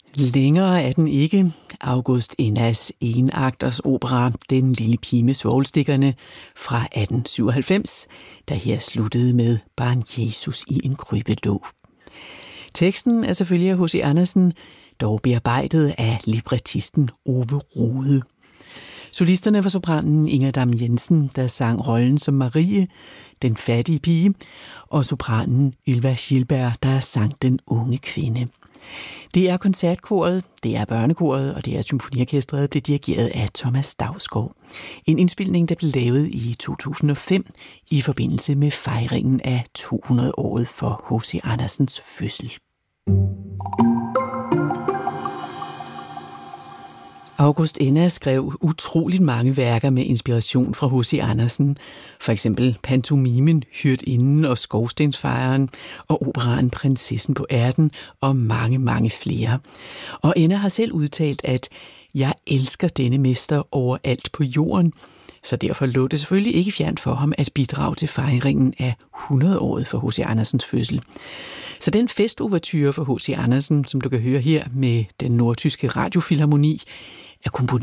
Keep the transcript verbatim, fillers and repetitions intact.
Længere er den ikke. August Ennas enakters opera Den lille pige med svovlstikkerne fra atten syvoghalvfems, der her sluttede med Barn Jesus i en krybelåg. Teksten er selvfølgelig af H C Andersen, dog bearbejdet af librettisten Ove Rode. Solisterne var sopranen Inger Dam Jensen, der sang rollen som Marie, den fattige pige, og sopranen Ylva Gilberg, der sang den unge kvinde. Det er koncertkoret, det er børnekoret, og det er symfoniorkestret, blev dirigeret af Thomas Dausgaard. En indspilning, der blev lavet i to tusind og fem i forbindelse med fejringen af to hundrede året for H C Andersens fødsel. August Enna skrev utroligt mange værker med inspiration fra H C Andersen. For eksempel pantomimen Hyrdinden og Skorstensfejeren og operaen Prinsessen på ærten og mange, mange flere. Og Enna har selv udtalt, at jeg elsker denne mester overalt på jorden, så derfor lå det selvfølgelig ikke fjernt for ham at bidrage til fejringen af hundrede-året for H C Andersens fødsel. Så den festoverture for H C Andersen, som du kan høre her med den nordtyske radiofilharmoni, er komponeret